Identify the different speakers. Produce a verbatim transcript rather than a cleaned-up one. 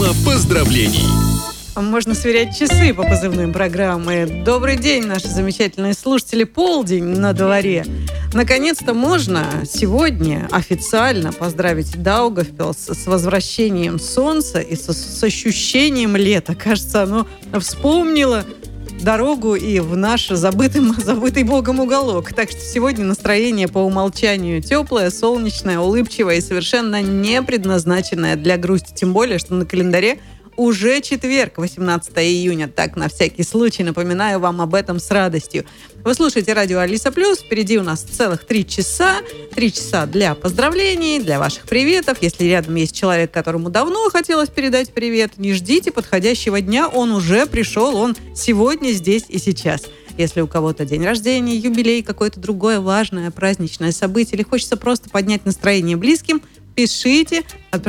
Speaker 1: Программа поздравлений.
Speaker 2: Можно сверять часы по позывным программы. Добрый день, наши замечательные слушатели. Полдень на дворе. Наконец-то можно сегодня официально поздравить Даугавпилс с возвращением солнца и с, с ощущением лета. Кажется, оно вспомнило дорогу и в наш забытый, забытый Богом уголок. Так что сегодня настроение по умолчанию теплое, солнечное, улыбчивое и совершенно не предназначенное для грусти. Тем более, что на календаре уже четверг, восемнадцатое июня. Так, на всякий случай, напоминаю вам об этом с радостью. Вы слушаете радио Алиса Плюс. Впереди у нас целых три часа. Три часа для поздравлений, для ваших приветов. Если рядом есть человек, которому давно хотелось передать привет, не ждите подходящего дня. Он уже пришел, он сегодня, здесь и сейчас. Если у кого-то день рождения, юбилей, какое-то другое важное праздничное событие, или хочется просто поднять настроение близким, пишите, отправляйте